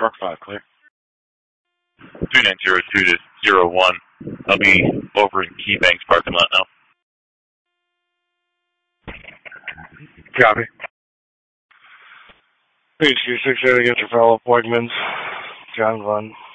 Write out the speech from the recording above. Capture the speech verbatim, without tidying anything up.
Truck five, clear. two nine zero two to zero one. I'll be over in KeyBank's parking lot now. Copy. H Q six eight against your fellow appointments. John Glenn.